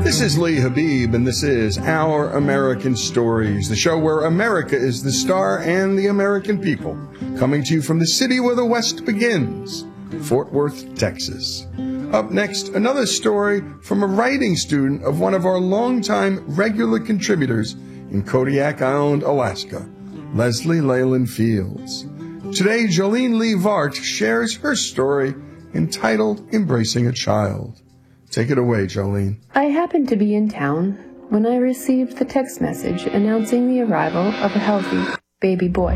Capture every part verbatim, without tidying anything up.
This is Lee Habib, and this is Our American Stories, the show where America is the star and the American people, coming to you from the city where the West begins, Fort Worth, Texas. Up next, another story from a writing student of one of our longtime regular contributors in Kodiak Island, Alaska, Leslie Leyland Fields. Today, Jolene Lee Vart shares her story entitled Embracing a Child. Take it away, Jolene. I happened to be in town when I received the text message announcing the arrival of a healthy baby boy.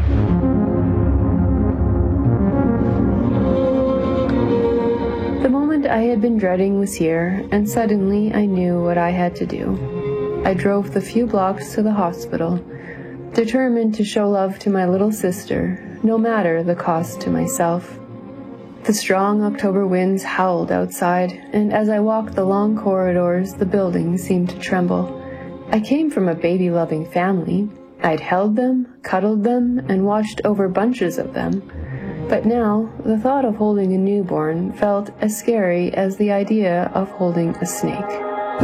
The moment I had been dreading was here, and suddenly I knew what I had to do. I drove the few blocks to the hospital, determined to show love to my little sister, no matter the cost to myself. The strong October winds howled outside, and as I walked the long corridors, the buildings seemed to tremble. I came from a baby-loving family. I'd held them, cuddled them, and watched over bunches of them. But now, the thought of holding a newborn felt as scary as the idea of holding a snake.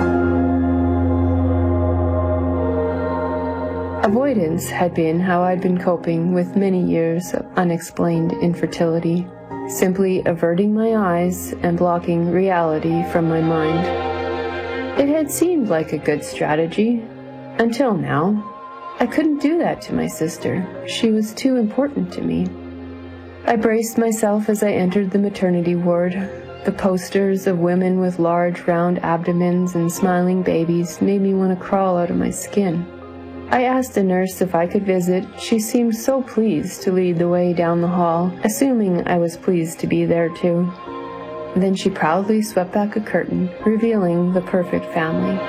Avoidance had been how I'd been coping with many years of unexplained infertility. Simply averting my eyes and blocking reality from my mind. It had seemed like a good strategy, until now. I couldn't do that to my sister. She was too important to me. I braced myself as I entered the maternity ward. The posters of women with large round abdomens and smiling babies made me want to crawl out of my skin. I asked a nurse if I could visit. She seemed so pleased to lead the way down the hall, assuming I was pleased to be there too. Then she proudly swept back a curtain, revealing the perfect family.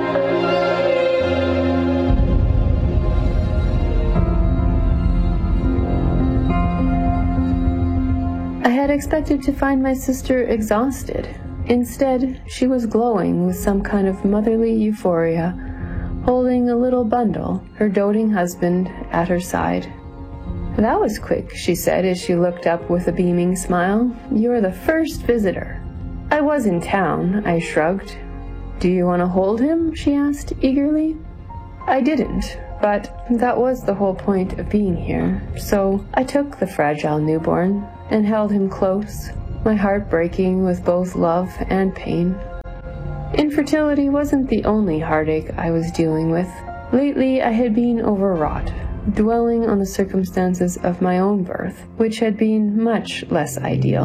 I had expected to find my sister exhausted. Instead, she was glowing with some kind of motherly euphoria, holding a little bundle, her doting husband at her side. "That was quick," she said as she looked up with a beaming smile. "You're the first visitor." "I was in town," I shrugged. "Do you want to hold him?" she asked eagerly. I didn't, but that was the whole point of being here, so I took the fragile newborn and held him close, my heart breaking with both love and pain. Infertility wasn't the only heartache I was dealing with. Lately, I had been overwrought, dwelling on the circumstances of my own birth, which had been much less ideal.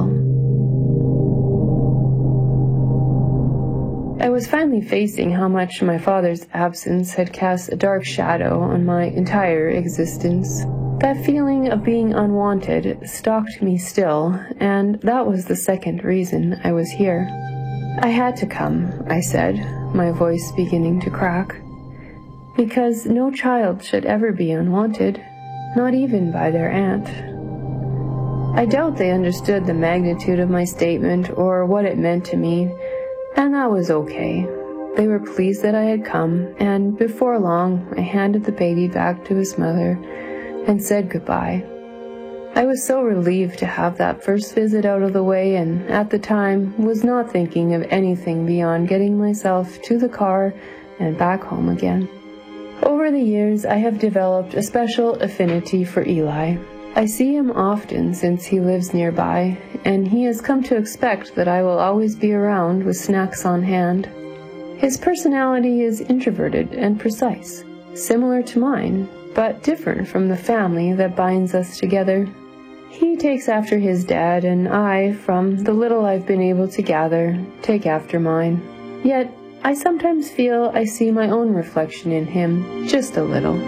I was finally facing how much my father's absence had cast a dark shadow on my entire existence. That feeling of being unwanted stalked me still, and that was the second reason I was here. "I had to come," I said, my voice beginning to crack, "because no child should ever be unwanted, not even by their aunt." I doubt they understood the magnitude of my statement or what it meant to me, and that was okay. They were pleased that I had come, and before long I handed the baby back to his mother and said goodbye. I was so relieved to have that first visit out of the way, and at the time was not thinking of anything beyond getting myself to the car and back home again. Over the years, I have developed a special affinity for Eli. I see him often since he lives nearby, and he has come to expect that I will always be around with snacks on hand. His personality is introverted and precise, similar to mine, but different from the family that binds us together. He takes after his dad, and I, from the little I've been able to gather, take after mine. Yet, I sometimes feel I see my own reflection in him, just a little.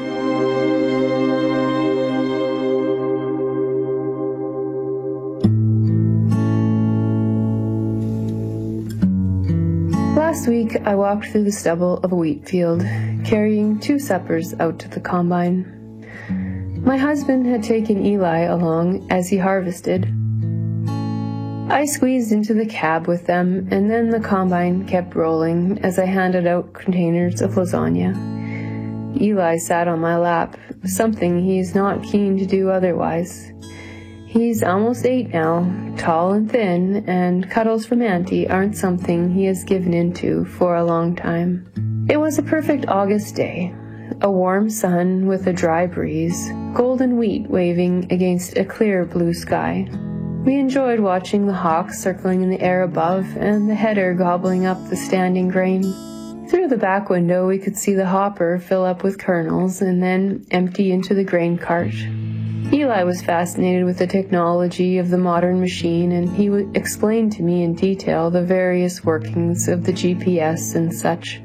Last week, I walked through the stubble of a wheat field, carrying two suppers out to the combine. My husband had taken Eli along as he harvested. I squeezed into the cab with them, and then the combine kept rolling as I handed out containers of lasagna. Eli sat on my lap, something he's not keen to do otherwise. He's almost eight now, tall and thin, and cuddles from Auntie aren't something he has given into for a long time. It was a perfect August day. A warm sun with a dry breeze, golden wheat waving against a clear blue sky. We enjoyed watching the hawks circling in the air above and the header gobbling up the standing grain. Through the back window we could see the hopper fill up with kernels and then empty into the grain cart. Eli was fascinated with the technology of the modern machine, and he would explain to me in detail the various workings of the G P S and such.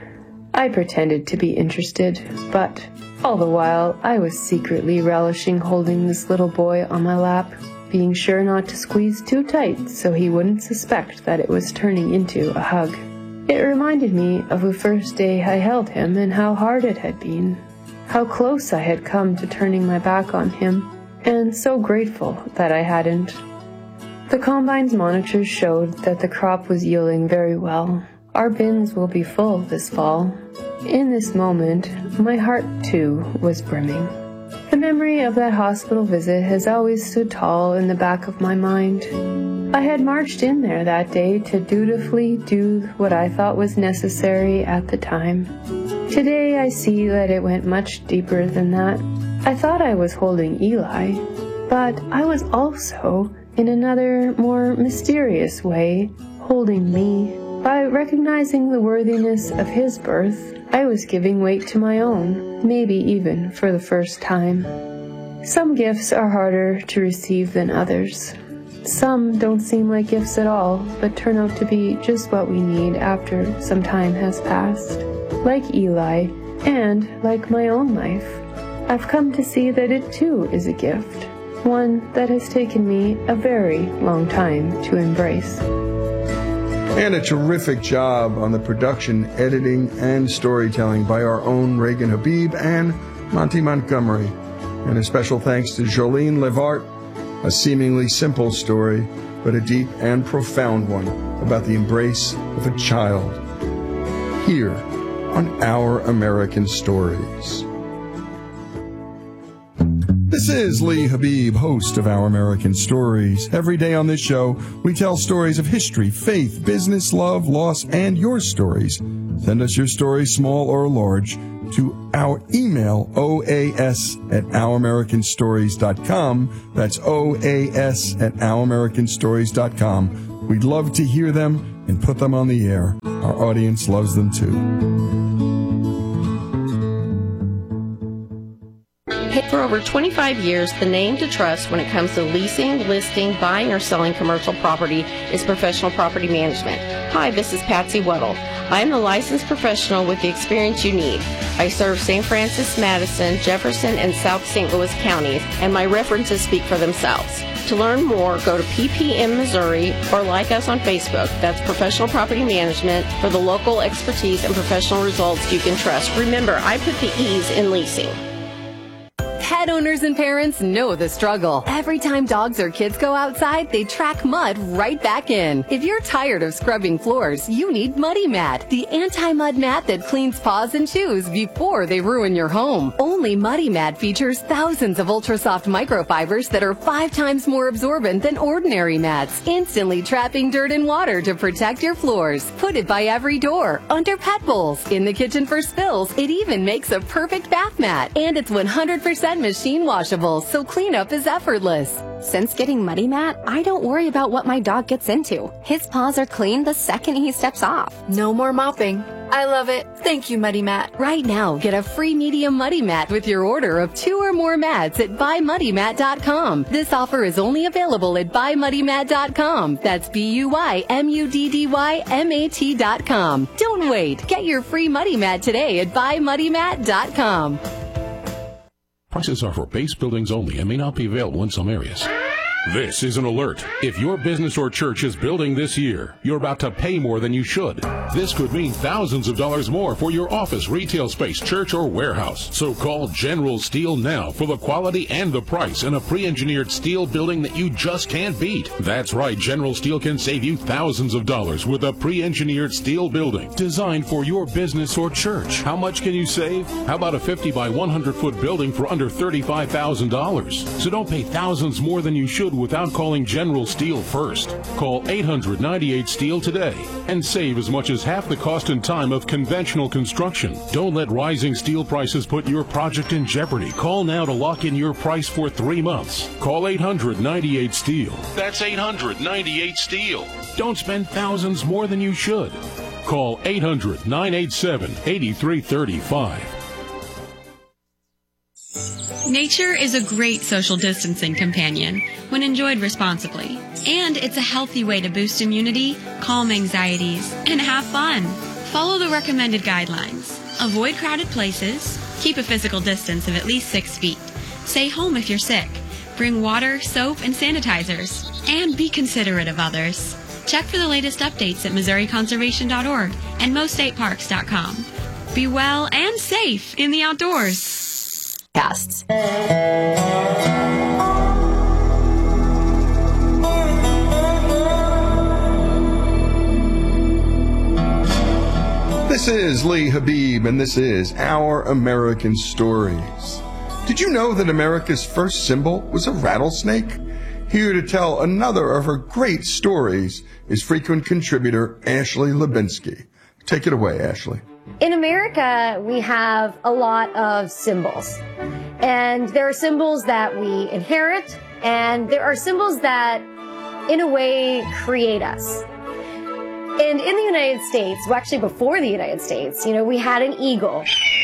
I pretended to be interested, but all the while I was secretly relishing holding this little boy on my lap, being sure not to squeeze too tight so he wouldn't suspect that it was turning into a hug. It reminded me of the first day I held him and how hard it had been, how close I had come to turning my back on him, and so grateful that I hadn't. The combine's monitors showed that the crop was yielding very well. Our bins will be full this fall. In this moment, my heart too was brimming. The memory of that hospital visit has always stood tall in the back of my mind. I had marched in there that day to dutifully do what I thought was necessary at the time. Today I see that it went much deeper than that. I thought I was holding Eli, but I was also, in another, more mysterious way, holding me. By recognizing the worthiness of his birth, I was giving weight to my own, maybe even for the first time. Some gifts are harder to receive than others. Some don't seem like gifts at all, but turn out to be just what we need after some time has passed. Like Eli, and like my own life, I've come to see that it too is a gift, one that has taken me a very long time to embrace. And a terrific job on the production, editing, and storytelling by our own Reagan Habib and Monty Montgomery. And a special thanks to Jolene Levart, a seemingly simple story, but a deep and profound one about the embrace of a child. Here on Our American Stories. This is Lee Habib, host of Our American Stories. Every day on this show, we tell stories of history, faith, business, love, loss, and your stories. Send us your stories, small or large, to our email, O A S at our american stories dot com. That's O A S at our american stories dot com. We'd love to hear them and put them on the air. Our audience loves them too. For over twenty-five years, the name to trust when it comes to leasing, listing, buying, or selling commercial property is Professional Property Management. Hi, this is Patsy Weddle. I am the licensed professional with the experience you need. I serve Saint Francis, Madison, Jefferson, and South Saint Louis counties, and my references speak for themselves. To learn more, go to P P M Missouri or like us on Facebook. That's Professional Property Management for the local expertise and professional results you can trust. Remember, I put the E's in leasing. Pet owners and parents know the struggle. Every time dogs or kids go outside, they track mud right back in. If you're tired of scrubbing floors, you need Muddy Mat, the anti-mud mat that cleans paws and shoes before they ruin your home. Only Muddy Mat features thousands of ultra-soft microfibers that are five times more absorbent than ordinary mats, instantly trapping dirt and water to protect your floors. Put it by every door, under pet bowls, in the kitchen for spills. It even makes a perfect bath mat, and it's one hundred percent machine washable, so cleanup is effortless. Since getting Muddy Mat, I don't worry about what my dog gets into. His paws are clean the second he steps off. No more mopping. I love it. Thank you, Muddy Mat. Right now, get a free medium Muddy Mat with your order of two or more mats at buy muddy mat dot com. This offer is only available at buy muddy mat dot com. That's B U Y M U D D Y M A T dot com. Don't wait. Get your free Muddy Mat today at buy muddy mat dot com. Prices are for base buildings only and may not be available in some areas. This is an alert. If your business or church is building this year, you're about to pay more than you should. This could mean thousands of dollars more for your office, retail space, church, or warehouse. So call General Steel now for the quality and the price in a pre-engineered steel building that you just can't beat. That's right, General Steel can save you thousands of dollars with a pre-engineered steel building designed for your business or church. How much can you save? How about a fifty by one hundred foot building for under thirty-five thousand dollars? So don't pay thousands more than you should without calling General Steel first. Call eight hundred ninety-eight steel today and save as much as half the cost and time of conventional construction. Don't let rising steel prices put your project in jeopardy. Call now to lock in your price for three months. Call eight hundred ninety-eight steel. That's eight hundred ninety-eight steel. Don't spend thousands more than you should. Call eight hundred nine eight seven eight three three five. Nature is a great social distancing companion when enjoyed responsibly. And it's a healthy way to boost immunity, calm anxieties, and have fun. Follow the recommended guidelines. Avoid crowded places. Keep a physical distance of at least six feet. Stay home if you're sick. Bring water, soap, and sanitizers. And be considerate of others. Check for the latest updates at Missouri Conservation dot org and Mo State Parks dot com. Be well and safe in the outdoors. Casts. This is Lee Habib, and this is Our American Stories. Did you know that America's first symbol was a rattlesnake? Here to tell another of her great stories is frequent contributor Ashley Lubinsky. Take it away, Ashley. In America, we have a lot of symbols. And there are symbols that we inherit, and there are symbols that, in a way, create us. And in the United States, well, actually before the United States, you know, we had an eagle.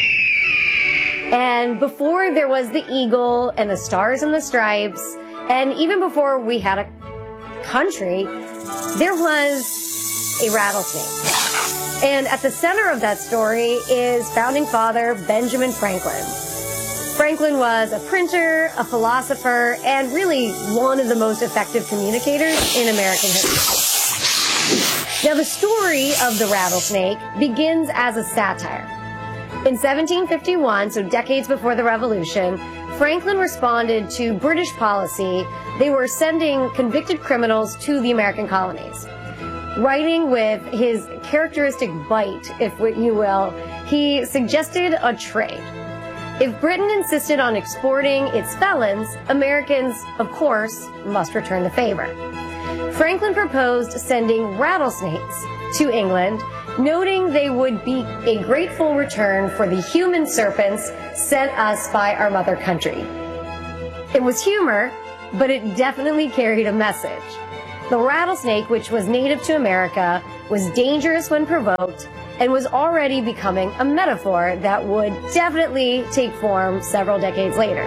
And before there was the eagle and the stars and the stripes, and even before we had a country, there was a rattlesnake. And at the center of that story is founding father Benjamin Franklin. Franklin was a printer, a philosopher, and really one of the most effective communicators in American history. Now, the story of the rattlesnake begins as a satire. In seventeen fifty-one, so decades before the Revolution, Franklin responded to British policy. They were sending convicted criminals to the American colonies. Writing with his characteristic bite, if you will, he suggested a trade. If Britain insisted on exporting its felons, Americans, of course, must return the favor. Franklin proposed sending rattlesnakes to England, noting they would be a grateful return for the human serpents sent us by our mother country. It was humor, but it definitely carried a message. The rattlesnake, which was native to America, was dangerous when provoked and was already becoming a metaphor that would definitely take form several decades later.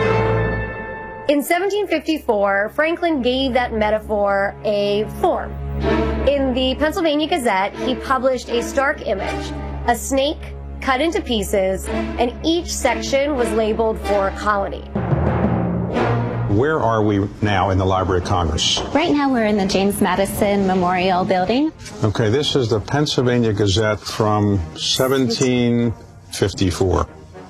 In seventeen fifty-four, Franklin gave that metaphor a form. In the Pennsylvania Gazette, he published a stark image, a snake cut into pieces, and each section was labeled for a colony. Where are we now in the Library of Congress? Right now we're in the James Madison Memorial Building. Okay, this is the Pennsylvania Gazette from seventeen fifty-four.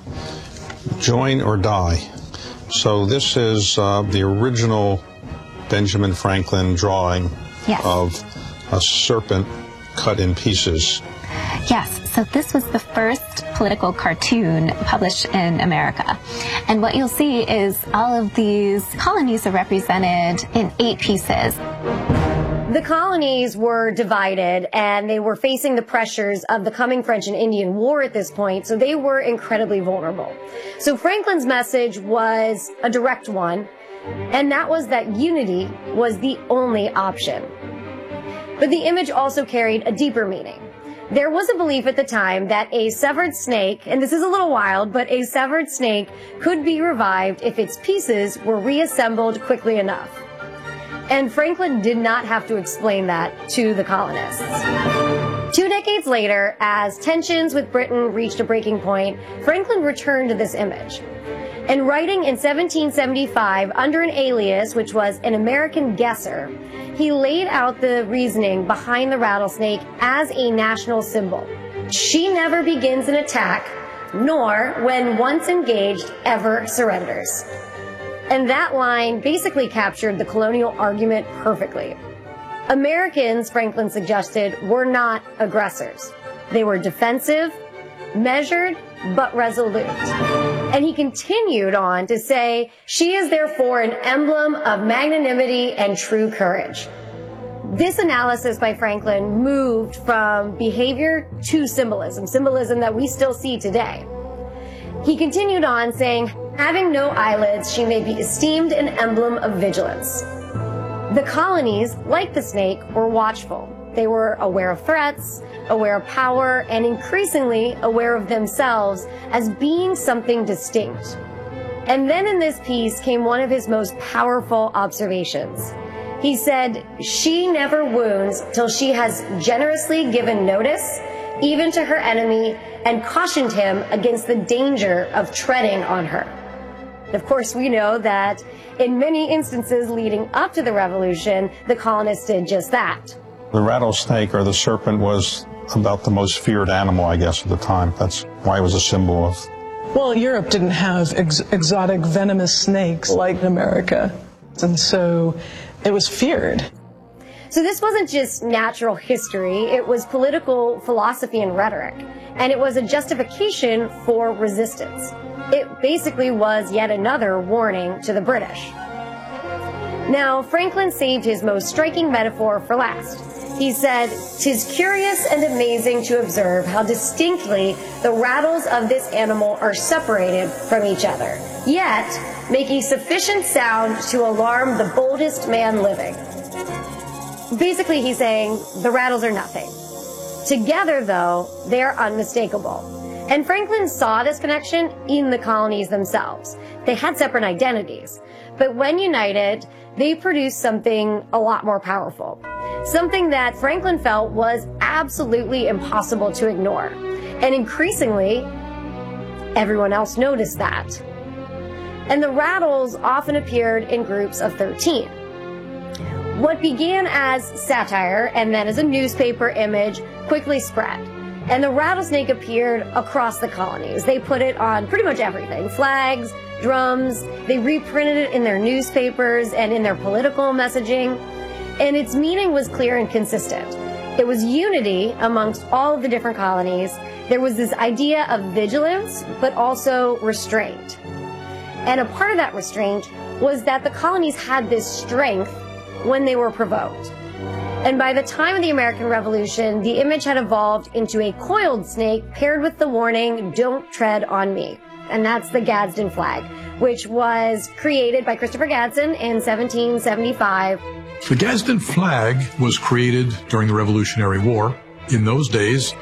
Join or die. So this is uh, the original Benjamin Franklin drawing yes. of a serpent cut in pieces. Yes, so this was the first political cartoon published in America. And what you'll see is all of these colonies are represented in eight pieces. The colonies were divided, and they were facing the pressures of the coming French and Indian War at this point, so they were incredibly vulnerable. So Franklin's message was a direct one, and that was that unity was the only option. But the image also carried a deeper meaning. There was a belief at the time that a severed snake, and this is a little wild, but a severed snake could be revived if its pieces were reassembled quickly enough. And Franklin did not have to explain that to the colonists. Two decades decades later, as tensions with Britain reached a breaking point, Franklin returned to this image. And writing in seventeen seventy-five under an alias, which was an American guesser, he laid out the reasoning behind the rattlesnake as a national symbol. She never begins an attack, nor, when once engaged, ever surrenders. And that line basically captured the colonial argument perfectly. Americans, Franklin suggested, were not aggressors. They were defensive, measured, but resolute. And he continued on to say, she is therefore an emblem of magnanimity and true courage. This analysis by Franklin moved from behavior to symbolism, symbolism that we still see today. He continued on saying, having no eyelids, she may be esteemed an emblem of vigilance. The colonies, like the snake, were watchful. They were aware of threats, aware of power, and increasingly aware of themselves as being something distinct. And then in this piece came one of his most powerful observations. He said, she never wounds till she has generously given notice, even to her enemy, and cautioned him against the danger of treading on her. Of course, we know that in many instances leading up to the Revolution, the colonists did just that. The rattlesnake or the serpent was about the most feared animal, I guess, at the time. That's why it was a symbol of... Well, Europe didn't have ex exotic venomous snakes like America, and so it was feared. So this wasn't just natural history, it was political philosophy and rhetoric, and it was a justification for resistance. It basically was yet another warning to the British. Now, Franklin saved his most striking metaphor for last. He said, "'Tis curious and amazing to observe how distinctly the rattles of this animal are separated from each other, yet making sufficient sound to alarm the boldest man living." Basically, he's saying the rattles are nothing. Together, though, they are unmistakable. And Franklin saw this connection in the colonies themselves. They had separate identities, but when united, they produced something a lot more powerful. Something that Franklin felt was absolutely impossible to ignore. And increasingly, everyone else noticed that. And the rattles often appeared in groups of thirteen. What began as satire and then as a newspaper image quickly spread. And the rattlesnake appeared across the colonies. They put it on pretty much everything. Flags, drums, they reprinted it in their newspapers and in their political messaging. And its meaning was clear and consistent. It was unity amongst all of the different colonies. There was this idea of vigilance, but also restraint. And a part of that restraint was that the colonies had this strength when they were provoked. And by the time of the American Revolution, the image had evolved into a coiled snake paired with the warning, "Don't tread on me." And that's the Gadsden flag, which was created by Christopher Gadsden in seventeen seventy-five. The Gadsden flag was created during the Revolutionary War. In those days,